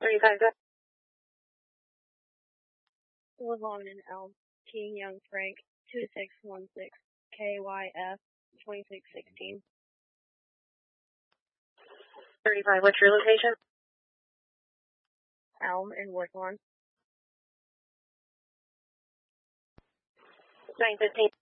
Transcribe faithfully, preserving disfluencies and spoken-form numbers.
thirty-five, go. Live on in Elm, King Young Frank, two six one six, K Y F, twenty-six sixteen. thirty-five, what's your location? Elm and Worth Lawn. nine fifteen.